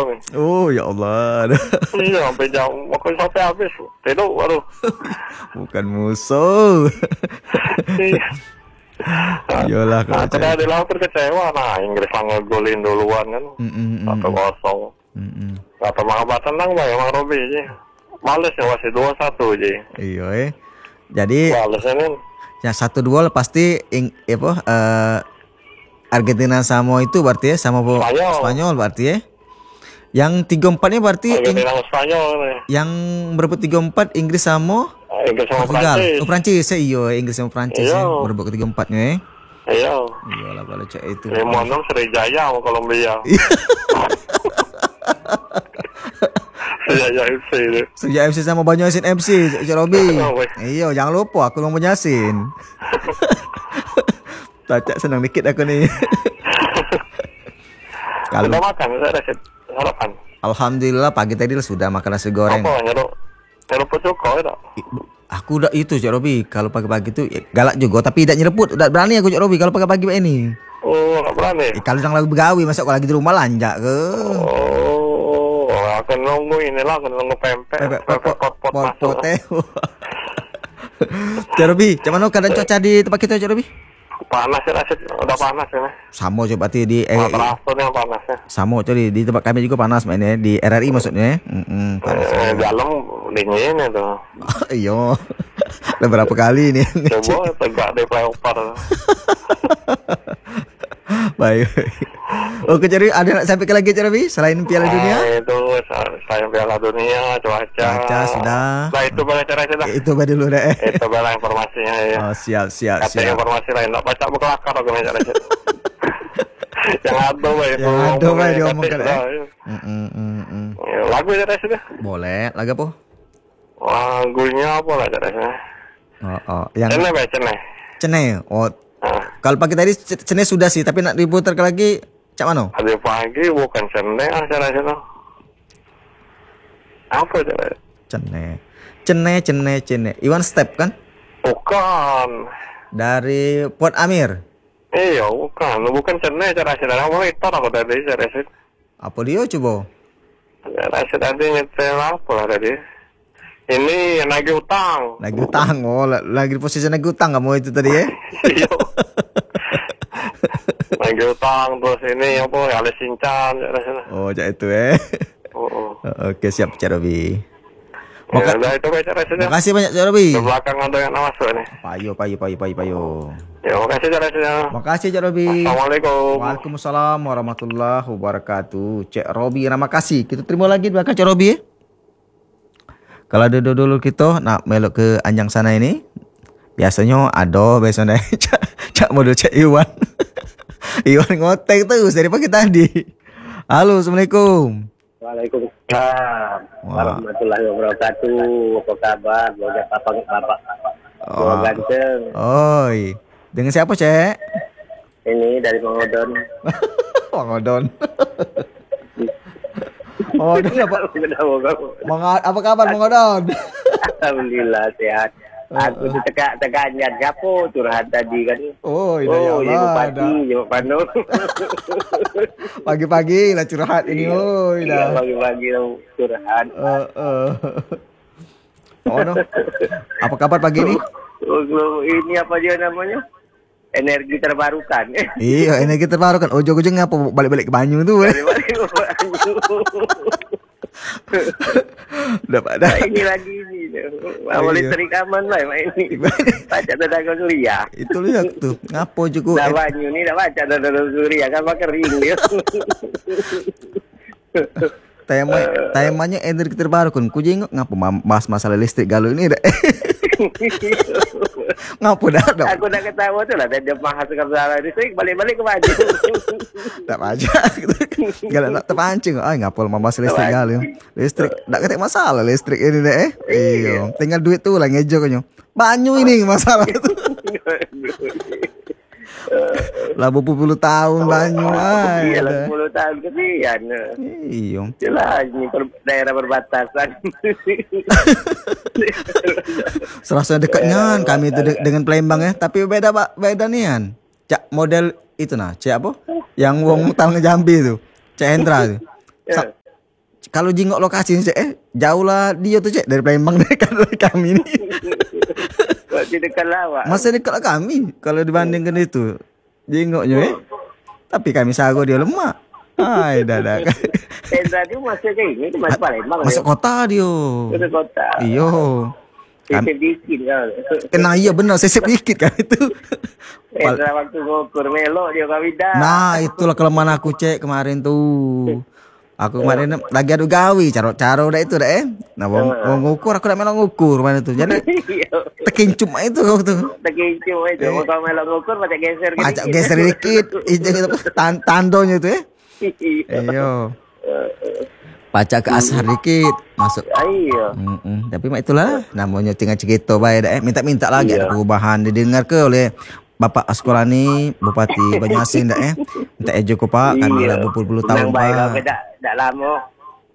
kami. Oh ya Allah. Iya, sampai jam makan sampai habis. Tidur, waduh. Bukan musuh. Iya. Iyalah Nah, kalau tadi cek. ada hampir kecewa. Nah, Inggris lah ngegolin duluan kan. 1-0. Kata Mangga tenang Bang, emang Robi aja. Males ya masih 2-1 aja. Iya Jadi Males ini. yang 1-2 pasti Argentina sama itu berarti ya sama Spanyol. Spanyol berarti ya. Yang 3-4-nya berarti Argentina sama Spanyol nih. yang berebut 3-4 Inggris sama Inggris sama Portugal. Prancis. Oh Prancis ya, iya Inggris sama Prancis Iya. ya berebut ke 3-4-nya ya. Iya. Iyalah kalau cek itu. Limondong Sriwijaya sama Kolombia. Sriwijaya FC itu. Sejak FC sama Banyasin FC, Cek Robi. Oh, weh. Iya, jangan lupa aku mau Banyasin. Tacak senang dikit aku nih. Kalau Udah makan, udah reset sarapan. Alhamdulillah pagi tadi sudah makan nasi goreng. Apa nyeruk? Nyeruk pucuk itu. Aku udah itu Cek Robi, kalau pagi-pagi tuh galak juga tapi tidak nyereput, udah berani aku Cek Robi kalau pagi-pagi ini. Oh, nggak berani. Kalau yang lagi begawi masa kalau lagi di rumah lanjak ke. Oh, akan nunggu inilah, akan nunggu pempek. Pot masuk. Cek Robi, cuman keadaan cuaca di tempat kita Cek Robi? Panas ya, Rasid. Udah panas ini. Sama coba berarti di Terasur yang panas ya. sama coba di tempat kami juga panas mainnya di RRI maksudnya. Panas. Dalam dingin itu. Iya. Udah berapa kali ini? Coba tegak deh flyover. Baik. Oke, jadi ada nak sampai ke lagi Cek Robi selain Piala Dunia? Itu saya Piala Dunia, cuaca. Cuaca sudah. Nah, itu bela cara sudah. Itu dulu deh. Itu bela informasinya ya. Oh, siap. Kata informasi lain, tak baca berkelakar aku mencari Rasid. Yang ada baik. Yang ada baik diomongkan ya. Lagu aja Rasid. Boleh, lagu apa? Lagunya apa lah Rasid? Yang Cene baik cene. Cene. Oh, kalau pagi tadi Cene sudah sih, tapi nak diputar lagi cak mana? Ada pagi bukan cene acara itu. Apa cara? Cene. Iwan Step kan? Bukan. Dari Port Amir. Iya, bukan cene cara acara monitor aku tadi cara Rasid. Apa dia coba? Rasid tadi nyetel apa lah tadi? Ini yang nagih utang. Lagi utang, lagi di posisi lagi utang kamu itu tadi ya? Iya. Nagih utang terus ini apa? Alice Sincan rasanya. Oh, cak itu ya. Oh. Oke, siap Cak Robi. Ya, udah itu baca rasanya. Makasih banyak Cak Robi. Di belakang ada yang masuk nih. Payo. Ya, makasih rasanya. Makasih Cak Robi. Assalamualaikum. Waalaikumsalam warahmatullahi wabarakatuh. Cak Robi, terima kasih. Kita terima lagi di belakang Cak Robi ya. Kalau dulu kita nak melok ke Anjang sana ini, biasanya ada biasanya cak model cak Iwan. Iwan ngotek terus dari pagi tadi. Halo, assalamualaikum. Waalaikumsalam warahmatullahi wabarakatuh. Apa kabar? Bapak Bapak ganteng. Oi, dengan siapa cek? Ini dari Mangodon. Mangodon. Oh, apa kabar Mangodon? Alhamdulillah sehat. Aku tegaknya siapa curhat tadi kan? Oh, ya Bupati, Pak Panur. Pagi-pagi lah curhat ini, oh, iya, pagi-pagi curhat. Oh, no. Apa kabar pagi ini? Ini apa dia namanya? Energi terbarukan. Iya, energi terbarukan. Ujung-ujung ngapa balik-balik ke Banyu tuh? Balik-balik ke Banyu. Dapat dah. Ini lagi ini. Mau listrik aman lah ini. Baca tenaga surya. Itu lihat tuh. Ngapo juga. Dah Banyu ni dah baca tenaga surya kan kering dia. Temanya energi terbarukan. Ku jengok ngapa bahas masalah listrik galau ini dah. Ngapo dah. Aku dah ketawa tu lah dia mahal sekali listrik balik-balik ke Banyu. Tak baca. Galak nak terpancing. Ay ngapol mama listrik galau. Listrik tak ketek masalah listrik ini deh. Iya, tinggal duit tu lah ngejo kanyo. Banyu ini masalah tu. Lah 20 tahun Banyu ay. Iya lah 10 tahun kesian. Iya. Jelas ini daerah perbatasan. Serasa dekatnya kami itu dengan Palembang ya, tapi beda nian. Cak model itu nah, cak apa? Yang wong tal ngejambi itu. Cak Hendra itu. kalau jengok lokasi Cek jauh lah dia tuh Cek dari Palembang dekat dari kami ini. Masih dekat lawak. Masih dekat lah kami kalau dibandingkan itu jengoknya Tapi kami sago dia lemak. Hai dadak. Tadi masuk ke ini masuk Palembang. Masuk kota dia. Masuk kota. Iyo. Sesep dikit kan. Nah iya benar sesep dikit kan itu. Waktu ngukur melok dia kawidan. Nah itulah kelemahan aku Cek kemarin tuh. Aku kemarin lagi adu gawi caro-caro dah itu dah Nah mau ngukur aku dah melok ngukur mana tuh. Jadi tekincum itu kau tuh. Tekincum itu. Mau kau melok ngukur macam geser dikit. Macam geser dikit. Tandonya tuh Iyo. Pacak ke asar dikit masuk. Ayo. Tapi itulah namanya tinggal cerita baik dah minta-minta lagi ada perubahan didengar ke oleh Bapak sekolah ni Bupati Banyuasin dah minta ejo ko Pak kami dah berpuluh-puluh tahun Pak. Pak. Dak lama.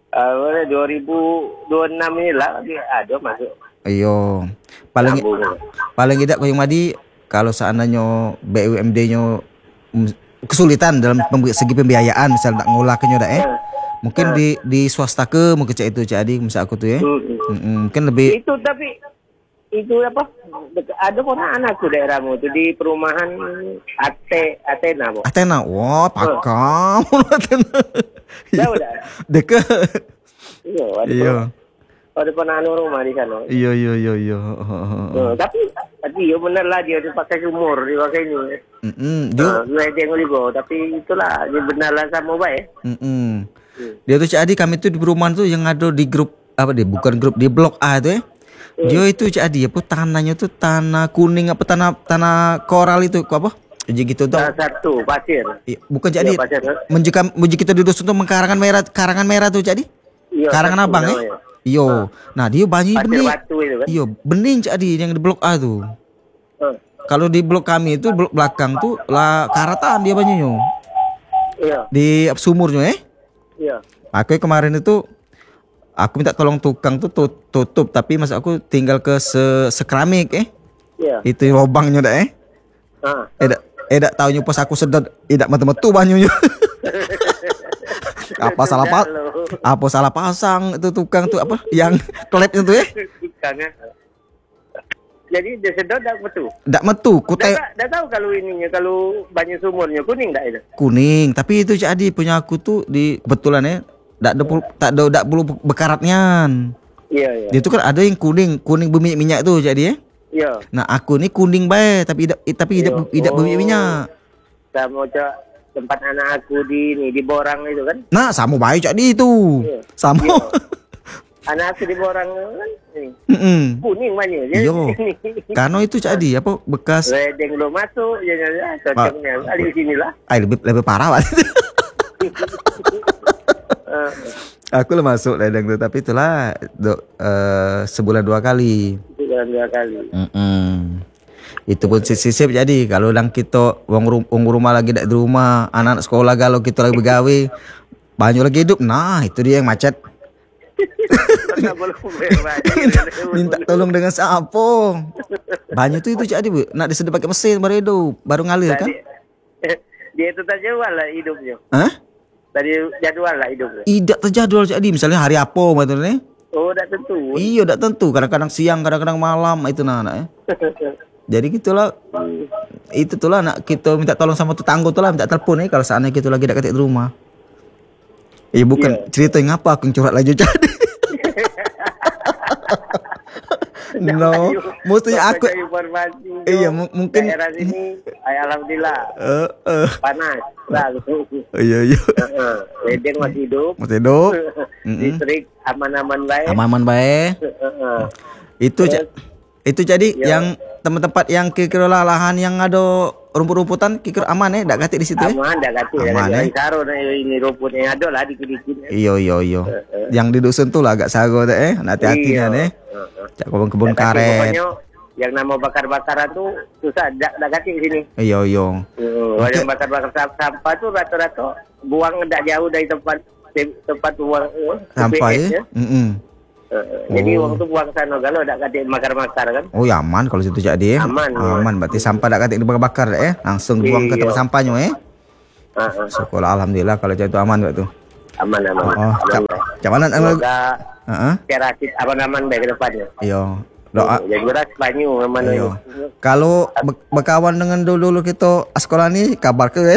2026 ni lah ada masuk. Iyo. Paling tidak Koyong Madi kalau seandainya BUMD-nya kesulitan dalam segi pembiayaan misal nak ngolah kenyo dah mungkin di swasta ke mungkin Cek itu jadi misal aku tuh mungkin lebih itu tapi itu apa ada orang anakku daerahmu itu di perumahan Athena bu. Athena wah pakam Athena udah dekat iya ada penanu rumah di sana iya tapi iya benar lah dia pakai sumur dia pakai ini dia tengok tapi itulah dia benar lah sama baik dia tuh Cik Adi kami tuh di perumahan tuh yang ada di grup apa deh bukan grup di blok A itu dia itu Cik Adi apa tanahnya tuh tanah kuning apa tanah koral itu apa jadi gitu tuh satu pasir bukan Cik Adi menjika kita di dusun tuh karangan merah tuh Cik Adi karangan abang iyo nah dia banyak bening iyo bening Cik Adi yang di blok A tuh kalau di blok kami itu blok belakang tuh lah karatan dia banyaknya di sumurnya iya aku kemarin itu aku minta tolong tukang tuh tutup tapi masa aku tinggal ke sekeramik itu lubangnya dah dak tahunya pas aku sedot dak metu banyunya apa salah pasang itu tukang tuh apa yang klepnya tuh jadi dia sedot dak metu dah tahu kalau ininya kalau banyak sumurnya kuning dak itu kuning tapi itu jadi punya aku tuh di kebetulan tak ada bulu bekaratnya iya dia tuh kan ada yang kuning berminyak tuh jadi iya nah aku ni kuning bae tapi tidak berminyak sama tempat anak aku di Borang itu kan nah sama baik jadi itu sama anak aku di Borang kan kuning banyak iya karena itu jadi apa bekas redeng belum masuk ya cocoknya di sinilah lebih parah banget aku lah masuk ledeng tuh tapi itulah sebulan 2 kali itu pun sisip jadi kalau lang kita wong rumah lagi di rumah anak sekolah kalau kita lagi begawe banyak lagi hidup nah itu dia yang macet minta tolong dengan siapa banyak tuh itu jadi bu nak disedot pakai mesin baru ngalir kan dia itu tak jual lah hidupnya tadi jadwal lah hidupnya tidak terjadwal jadi misalnya hari apa maksudnya tak tentu iya tak tentu kadang-kadang siang kadang-kadang malam itu anak jadi gitulah itu tuh lah nak kita minta tolong sama tetangga tuh lah minta telepon kalau seandainya kita lagi dekat di rumah bukan cerita yang apa aku curhat lagi jadi no mestinya aku iya mungkin daerah sini alhamdulillah panas lalu iya ledeng masih hidup listrik aman-aman baik itu jadi yang tempat-tempat yang kira-kira lahan yang ada rumput-rumputan kira aman dak gatik di situ aman dak gatik aman karo ini rumputnya ada lah dikit-dikit iyo yang di dusun tuh lah agak sago hati-hatinya kebun karet yang nama bakar-bakaran tuh susah dak gatik di sini iyo yang bakar-bakar sampah tuh rata-rata buang dak jauh dari tempat buang sampah jadi waktu buang sana kalau dak katik bakar-bakar kan ya aman kalau situ jadi aman berarti sampah dak katik dibakar langsung buang ke tempat sampahnya sekolah alhamdulillah kalau itu aman waktu Aman. Oh, cak mana Semoga Heeh. secara aman-aman baik ke depannya. Iya. Doa. Jadi beras banyu aman. Iya. Kalau berkawan dengan dulu kita sekolah ni kabar ke?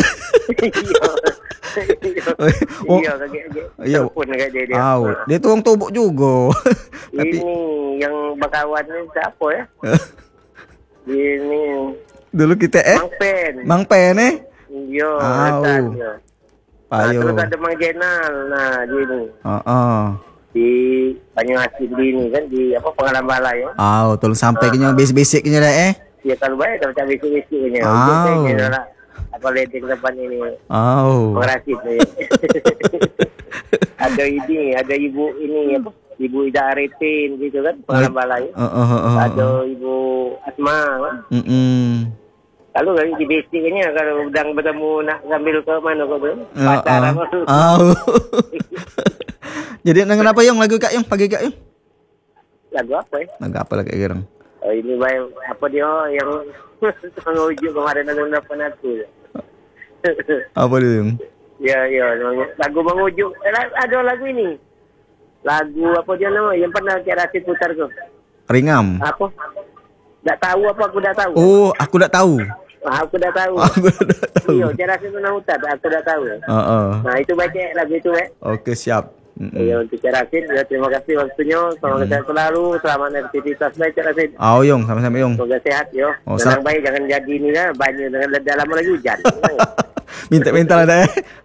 Iya, telepon kat dia. Dia tu orang Tobok juga. Ini yang berkawan ni siapa ya? Ini Dulu kita Mang Pen Yo, terus ada Mang Jenal. Nah, dia ni. Di Banyuasin ni kan di pengalaman balai ya. Tolong sampaikannya basic-basicnya dah Ya kalau baik dah macam basic-basicnya. Apa ledeng depan ini. Pengrasik ni. Ada ibu ini Ibu Ida Arifin gitu kan, pengalaman balai. Ada Ibu Asma kan. Kalau kali di basicnya kalau udang bertemu nak ambil ke mana kau tu? Pacaran tu. Jadi dengan apa yang lagu Kak Yung pagi Kak Yung? Lagu apa ya? Lagu apa lagi gerang? Ini baik apa dia yang mengujuk kemarin ada dapat aku. Apa dia Yung? Ya lagu mengujuk. Ada lagu ini. Lagu apa dia nama yang pernah Cik Rasid putar tu? Ringam. Apa? Tak tahu apa aku dah tahu. Aku dah tahu. Aku dah tahu. Iya, Cik Rasid pernah putar, aku dah tahu. Nah, itu baik lagu itu Okey, siap. Ya, untuk Cik Rasid, ya, terima kasih waktunya. Selamat sehat selalu, selamat aktivitas baik Cik Rasid. Yung, sama-sama Yung. Semoga sehat yo. Tenang baik, jangan jadi ni lah, banyak dengan dalam lagi hujan. Minta lah dah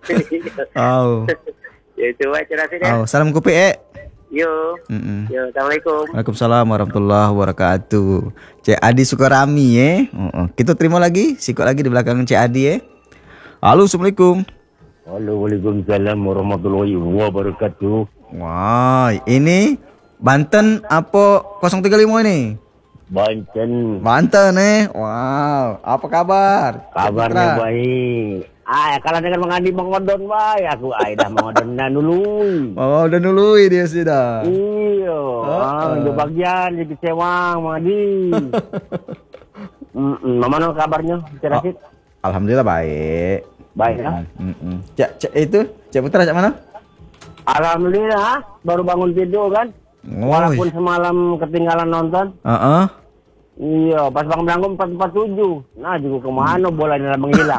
Ya, itu baik Cik Rasid salam kopi Yo. Yo, Assalamualaikum. Waalaikumsalam warahmatullahi wabarakatuh. Cik Adi Sukarami Kita terima lagi, sikut lagi di belakang Cik Adi Halo, Assalamualaikum. Halo, Waalaikumsalam warahmatullahi wabarakatuh. Wah, ini Banten apa 035 ini? Banten. Wow, apa kabar? Kabarnya baik. Kalau dengan mengandi mengodon baik aku dah mengodon dan dulu. Udah nului dia sudah. Iya. Di bagian jadi sewang mengandi. Mana kabarnya? Cik? Alhamdulillah baik. Baik ya. Cik Putra cak mana? Alhamdulillah, baru bangun tidur kan. Walaupun semalam ketinggalan nonton. Iya, pas bangun 447. Nah, juga kemana bola ini menghilang.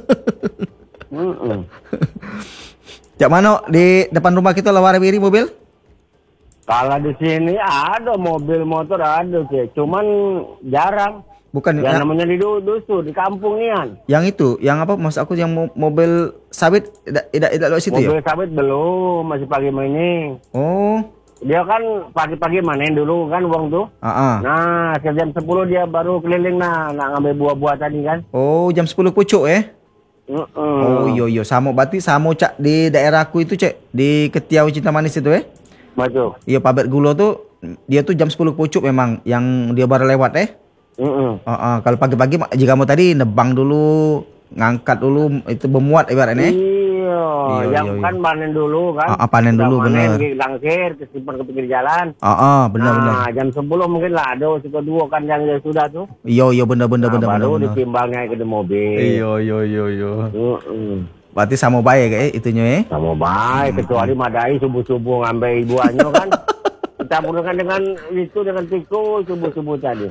Cak mana di depan rumah kita lah warna biru mobil? Kalau di sini ada mobil motor ada sih, cuman jarang. Bukan yang namanya di dusun di kampung nian. Yang itu, yang apa? Maksud aku yang mobil sawit tidak di situ ya? Mobil sawit belum, masih pagi mainin. Dia kan pagi-pagi manen dulu kan uang tuh. Nah, jam 10 dia baru keliling nak ngambil buah-buah tadi kan. Jam 10 pucuk iya sama berarti sama cak di daerahku itu cak di Ketiau Cinta Manis itu Betul. Iya pabrik gula tuh dia tuh jam 10 pucuk memang yang dia baru lewat kalau pagi-pagi jika kamu tadi nebang dulu ngangkat dulu itu bemuat ibaratnya. Iya, kan panen dulu kan. Panen dulu bener. Langsir kesimpan ke pinggir jalan. Benar. Nah, jam 10 mungkin lah ada suka dua kan yang sudah tuh. Iya benar. Baru ditimbangnya ke mobil. Iya. Berarti sama baik itunya Sama baik kecuali madai subuh-subuh ngambil ibuannya kan. Kita purnakan dengan itu dengan tikus subuh-subuh tadi.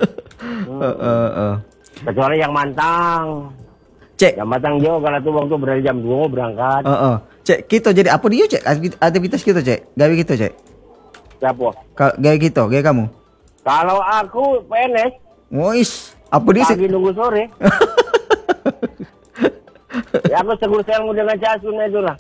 Kecuali yang mantang. Cek. Yang matang jauh kalau tuh bang tuh berarti jam 2 berangkat. Cek, kita jadi apa dia cek? Aktivitas kita cek? Gawe kita cek? Siapa? Gawe kita, gawe kamu? Kalau aku PNS. Apa dia pagi nunggu sore. Ya aku segur selmu dengan casun itu lah.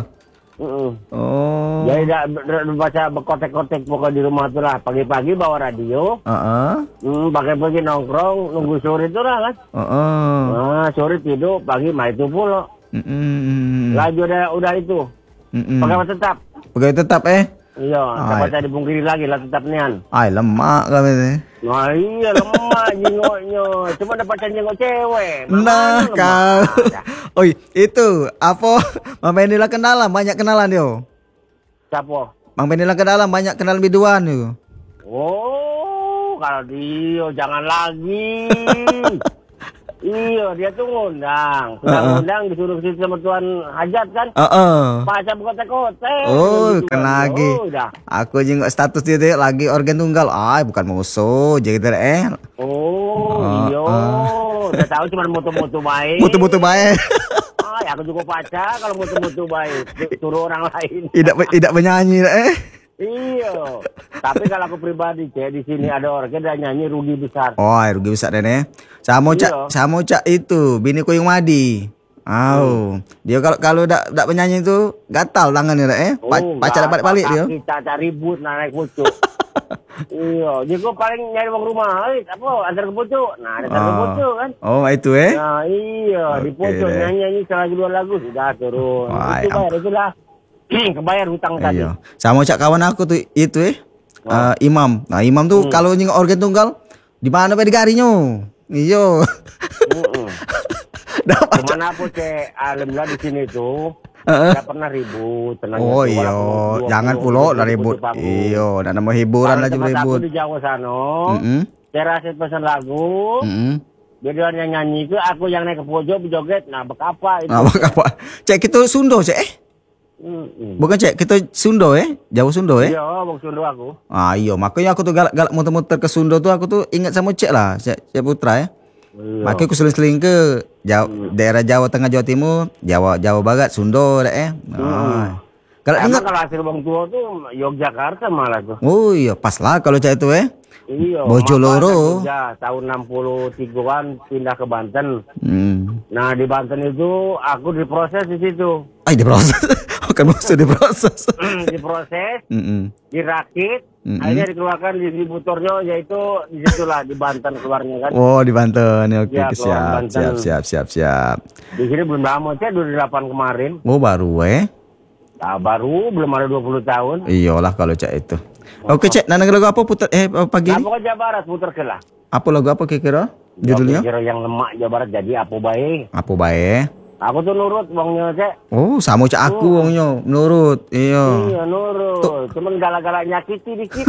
Jadi baca berkotek-kotek pokok di rumah tuh lah. Pagi-pagi bawa radio. Pagi-pagi nongkrong nunggu sore itu lah kan. Nah, sore tidur pagi mah itu pula. Lagi udah itu. Pegawai tetap. Pegawai tetap Iya, baca dipungkiri lagi lah tetap nian. Lemak kami ni. Nah iya lemak jengoknya. Cuma dapat jengok cewek. Nah kau. Itu apa? Bang Benila kenalan, banyak kenalan dia. Siapa? Bang Benila kenalan, banyak kenalan biduan dia. Kalau dia jangan lagi. Iya, dia tuh ngundang. Sudah ngundang disuruh ke situ sama Tuan Hajat kan. Baca berkotek-kotek. Oh, gitu kan kan. lagi. Oh, udah. Aku jenguk status dia lagi organ tunggal. Ay, bukan musuh. Jadi Oh, iya. Udah tahu cuma mutu-mutu baik. Mutu-mutu baik. Ay, aku juga baca kalau mutu-mutu baik. Suruh orang lain. Tidak menyanyi Iya. Tapi kalau aku pribadi, Cek, di sini ada organ dan nyanyi rugi besar. Oh, rugi besar deh. Sama cak itu, bini Koyong Madi. Dia kalau dak penyanyi itu gatal tangannya pacar balik dia. Kita ribut naik pucuk. Iya, jadi gue paling nyari uang rumah, antar ke pucuk. Nah, antar ke pucuk kan. Oh, itu Nah, iya, di pucuk nyanyi selagi 2 lagu sudah turun. Itu bayar itulah. Kebayar hutang tadi. Sama cak kawan aku tuh itu Imam. Nah, Imam tuh kalau nyeng organ tunggal di mana di garinya? Iyo. Kemana pun Cek, alhamdulillah di sini tuh tidak pernah ribut. Oh iya, jangan pulau lah ribut. Iyo, dan nama hiburan aja ribut. Aku di Jawa sana, saya rasa pesan lagu. Dia nyanyi itu, aku yang naik ke pojok joget. Nah, bekapa itu? Nah, bekapa? Cek itu Sundo Cek. Bukan Cek, kita Sundo Jawa Sundo Iya, bang Sundo aku. Iya, makanya aku tuh galak muter-muter ke Sundo tuh aku tuh ingat sama Cek lah, Cek Putra Iya. Makanya aku seling-seling ke daerah Jawa Tengah, Jawa Timur, Jawa Barat, Sundo Kalau hasil bang tua tuh Yogyakarta malah tuh. Oh iya, pas lah kalau Cek itu Iya. Bojoloro. Tahun 63-an pindah ke Banten. Nah di Banten itu aku diproses di situ. Diproses? Bukan maksud diproses. Diproses, dirakit, akhirnya dikeluarkan distributornya yaitu di situlah di Banten keluarnya kan. Oh di Banten, oke Ya, siap. Di sini belum lama Cek, 2008 kemarin. Oh baru Nah, baru belum ada 20 tahun. Iyalah kalau Cek itu. Oke Cek, lagu apa putar pagi ini? Apa Jawa Barat putar ke lah. Apa lagu apa kira-kira? Judulnya? Kira yang lemak Jawa Barat jadi apa baik. Apa baik? Aku tuh nurut bangnya Cek. Oh sama Cek aku bangnya nurut. Iya nurut. Cuman galak-galak nyakiti dikit.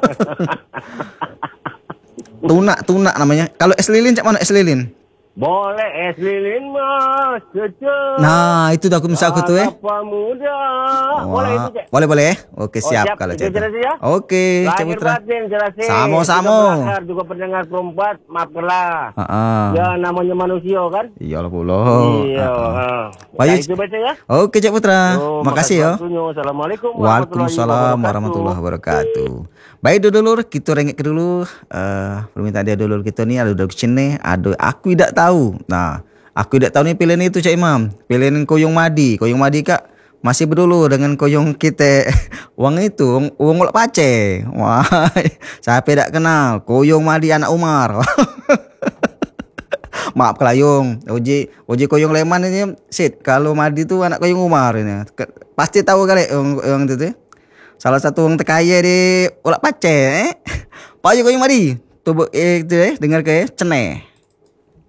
Tunak namanya. Kalau es lilin Cek mana es lilin? Boleh es lilin mas, cocok. Nah itu aku misal aku tuh Apa muda. Boleh itu Cek. Boleh. Oke siap kalau Cek. Oke Cek Putra. Sama-sama. Juga pendengar perempat, maafkanlah. Ya namanya manusia kan. Iyalah pula. Iya. Baik itu baca ya. Oke Cek Putra. Makasih ya. Assalamualaikum Waalaikumsalam warahmatullahi wabarakatuh. Baik dulur, kita rengek ke dulu. Permintaan dia dulur kita nih ada dulur sini, ada aku tidak tahu. Nah, aku tidak tahu nih pilihan itu Cak Imam. Pilihan Koyong Madi. Koyong Madi Kak masih berdulu dengan Koyong kita. Uang itu, uang ulak pace. Wah, saya tidak kenal. Koyong Madi anak Umar. Maaf Kelayung. Oji Koyong Leman ini sit. Kalau Madi itu anak Koyong Umar ini. Pasti tahu kali yang itu tuh. Salah satu orang terkaya di ulak pace. Pak Koyong Madi. Tuh dengar ke ceneh.